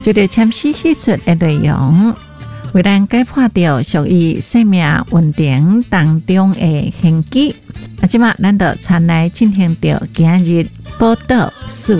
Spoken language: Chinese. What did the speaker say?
这个签诗写出的内容，为咱解破掉属于生命运程当中的陷阱。即马咱就参来进行到今日报道4